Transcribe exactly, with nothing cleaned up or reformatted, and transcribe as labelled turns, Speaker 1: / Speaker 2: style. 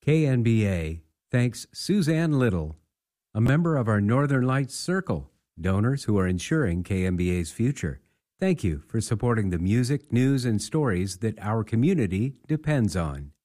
Speaker 1: K N B A thanks Suzanne Little, a member of our Northern Lights Circle, donors who are ensuring K N B A's future. Thank you for supporting the music, news, and stories that our community depends on.